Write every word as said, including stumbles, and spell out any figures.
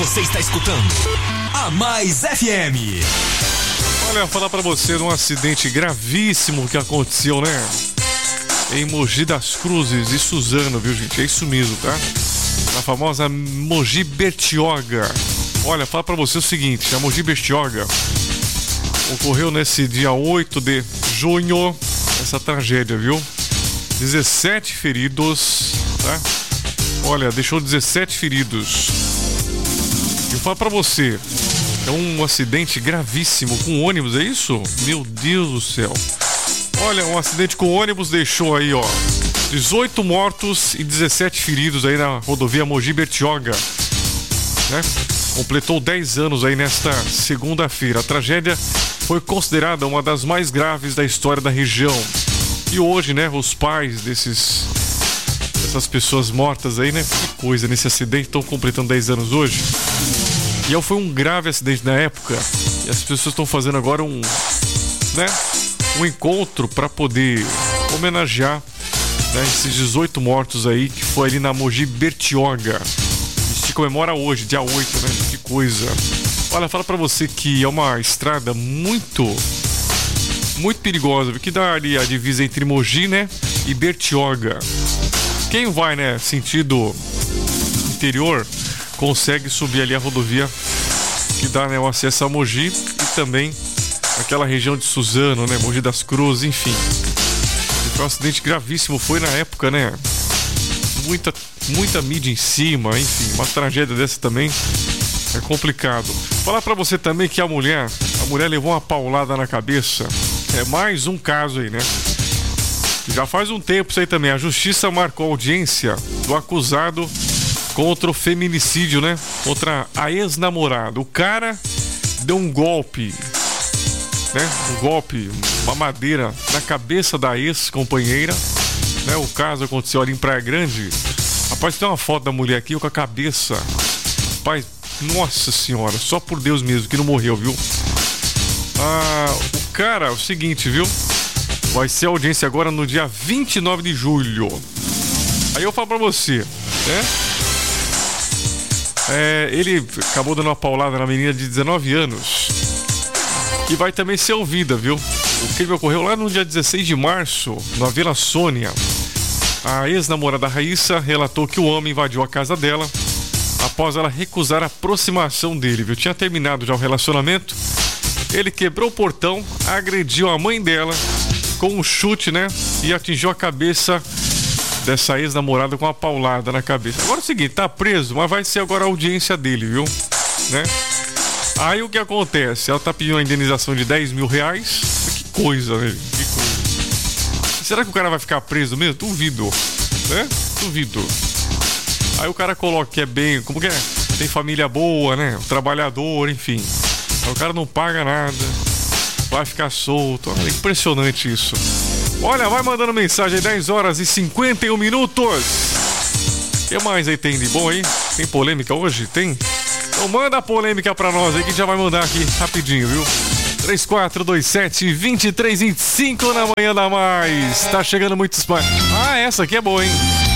Você está escutando a Mais F M. Olha, falar pra você de um acidente gravíssimo que aconteceu, né? Em Mogi das Cruzes e Suzano, viu, gente? É isso mesmo, tá? Na famosa Mogi Bertioga. Olha, falar pra você o seguinte, a Mogi Bertioga ocorreu nesse dia oito de junho, essa tragédia, viu? dezessete feridos, tá? Olha, deixou dezessete feridos. Eu falo pra você, é um acidente gravíssimo com ônibus, é isso? Meu Deus do céu. Olha, um acidente com ônibus deixou aí, ó, dezoito mortos e dezessete feridos aí na rodovia Mogi Bertioga, né? Completou dez anos aí nesta segunda-feira. A tragédia foi considerada uma das mais graves da história da região. E hoje, né, os pais desses dessas pessoas mortas aí, né, que coisa, nesse acidente, estão completando dez anos hoje. E foi um grave acidente na época. E as pessoas estão fazendo agora um, né, um encontro para poder homenagear, né, esses dezoito mortos aí, que foi ali na Mogi Bertioga. Se comemora hoje, dia oito, né? Que coisa. Olha, fala pra você que é uma estrada muito, muito perigosa, que dá ali a divisa entre Mogi, né, e Bertioga. Quem vai, né, sentido interior, consegue subir ali a rodovia que dá, né, o acesso a Mogi e também aquela região de Suzano, né, Mogi das Cruzes, enfim. Foi um acidente gravíssimo, foi na época, né? Muita, muita mídia em cima, enfim, uma tragédia dessa também é complicado. Falar pra você também que a mulher, a mulher levou uma paulada na cabeça. É mais um caso aí, né? Já faz um tempo isso aí também. A justiça marcou a audiência do acusado contra o feminicídio, né? Contra a ex-namorada. O cara deu um golpe, né? Um golpe, uma madeira na cabeça da ex-companheira, né? O caso aconteceu ali em Praia Grande. Rapaz, tem uma foto da mulher aqui com a cabeça. Rapaz, nossa senhora, só por Deus mesmo que não morreu, viu? Ah, o cara, é o seguinte, viu? Vai ser a audiência agora no dia vinte e nove de julho. Aí eu falo pra você, né? É, ele acabou dando uma paulada na menina de dezenove anos. Que vai também ser ouvida, viu? O crime ocorreu lá no dia dezesseis de março, na Vila Sônia. A ex-namorada Raíssa relatou que o homem invadiu a casa dela após ela recusar a aproximação dele, viu? Tinha terminado já o relacionamento. Ele quebrou o portão, agrediu a mãe dela com um chute, né? E atingiu a cabeça dessa ex-namorada com uma paulada na cabeça. Agora é o seguinte, tá preso, mas vai ser agora a audiência dele, viu? Né? Aí o que acontece? Ela tá pedindo uma indenização de dez mil reais. Que coisa, né? Que coisa. Será que o cara vai ficar preso mesmo? Duvido, né? Duvido. Aí o cara coloca que é bem, como que é? Tem família boa, né? O trabalhador, enfim. Aí o cara não paga nada, vai ficar solto. Olha, impressionante isso. Olha, vai mandando mensagem aí, dez horas e cinquenta e um minutos. O que mais aí tem de bom aí? Tem polêmica hoje? Tem? Então manda a polêmica pra nós aí que já vai mandar aqui rapidinho, viu? três quatro dois sete, dois três dois cinco na manhã da mais. Tá chegando muitos... Ah, essa aqui é boa, hein?